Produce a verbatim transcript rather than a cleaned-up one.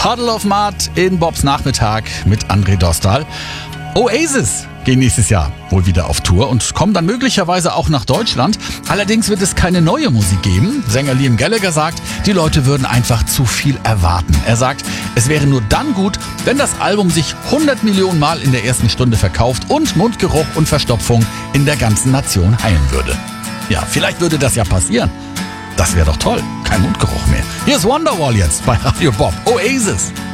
Puddle of Mud in Bobs Nachmittag mit André Dostal. Oasis gehen nächstes Jahr wohl wieder auf Tour und kommen dann möglicherweise auch nach Deutschland. Allerdings wird es keine neue Musik geben. Sänger Liam Gallagher sagt, die Leute würden einfach zu viel erwarten. Er sagt, es wäre nur dann gut, wenn das Album sich hundert Millionen Mal in der ersten Stunde verkauft und Mundgeruch und Verstopfung in der ganzen Nation heilen würde. Ja, vielleicht würde das ja passieren. Das wäre doch toll. Kein Mundgeruch mehr. Hier ist Wonderwall jetzt bei Radio Bob. Oasis.